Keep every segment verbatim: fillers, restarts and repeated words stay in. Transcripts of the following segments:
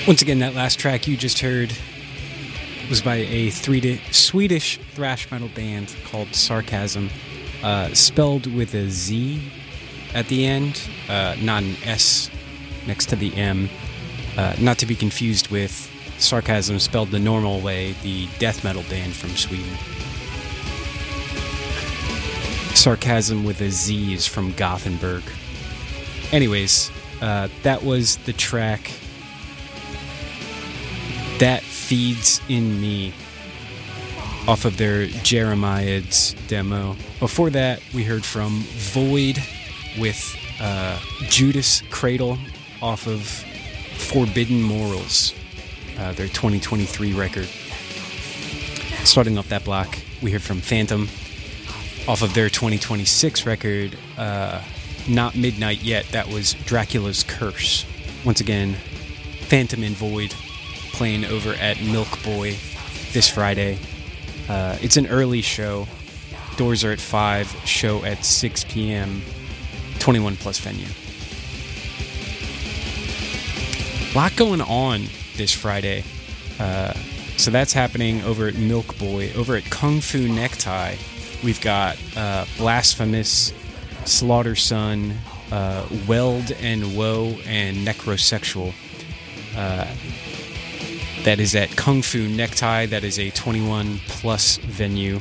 Once again, that last track you just heard was by a three Swedish thrash metal band called Sarcasm, uh, spelled with a Z at the end, uh, not an S next to the M. Uh, not to be confused with Sarcasm spelled the normal way, the death metal band from Sweden. Sarcasm with a Z is from Gothenburg. Anyways, uh, that was the track That Feeds in Me off of their Jeremiads demo. Before that, we heard from Void with uh, Judas Cradle off of Forbidden Morals, uh, their twenty twenty-three record. Starting off that block, we heard from Phantom off of their twenty twenty-six record, uh, Not Midnight Yet. That was Dracula's Curse. Once again, Phantom and Void playing over at Milk Boy this Friday. Uh, it's an early show. Doors are at five, show at six p.m., twenty-one plus venue. A lot going on this Friday. Uh, so that's happening over at Milk Boy. Over at Kung Fu Necktie, we've got uh, Blasphemous, Slaughter Sun, uh, Weld and Woe, and Necrosexual. Uh, That is at Kung Fu Necktie. That is a twenty-one plus venue.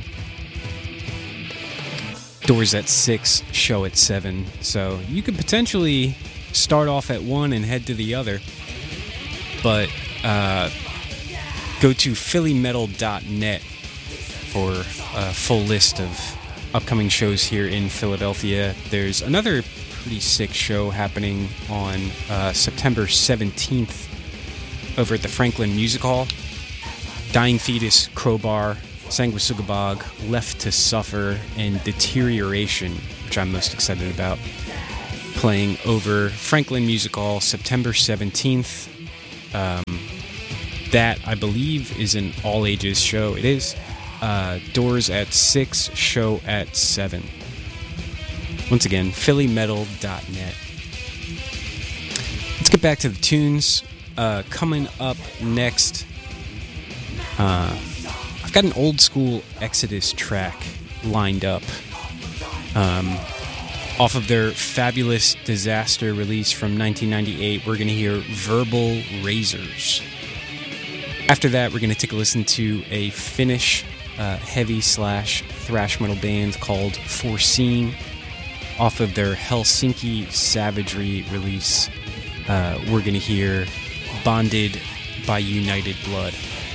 Doors at six, show at seven. So you could potentially start off at one and head to the other. But uh, go to philly metal dot net for a full list of upcoming shows here in Philadelphia. There's another pretty sick show happening on uh, September seventeenth. Over at the Franklin Music Hall. Dying Fetus, Crowbar, Sanguisugabog, Left to Suffer, and Deterioration, which I'm most excited about, playing over Franklin Music Hall September seventeenth. Um, that, I believe, is an all-ages show. It is. Uh, doors at six, show at seven. Once again, philly metal dot net. Let's get back to the tunes. Uh, coming up next, uh, I've got an old school Exodus track lined up. Um, off of their Fabulous Disaster release from nineteen ninety-eight, we're going to hear Verbal Razors. After that, we're going to take a listen to a Finnish uh, heavy slash thrash metal band called Foreseen off of their Helsinki Savagery release. Uh, we're going to hear Bonded by United Blood.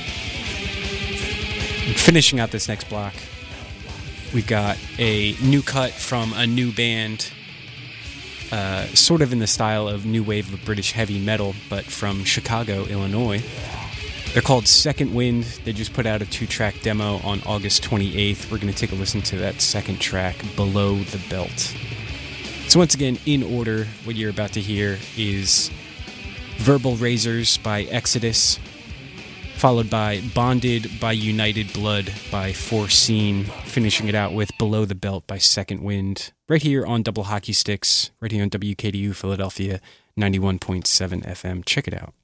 And finishing out this next block, we've got a new cut from a new band, uh, sort of in the style of new wave of British heavy metal, but from Chicago, Illinois. They're called Second Wind. They just put out a two-track demo on August twenty-eighth. We're going to take a listen to that second track, Below the Belt. So once again, in order, what you're about to hear is Verbal Razors by Exodus, followed by Bonded by United Blood by Foreseen, finishing it out with Below the Belt by Second Wind, right here on Double Hockey Sticks, right here on W K D U Philadelphia, ninety-one point seven F M. Check it out.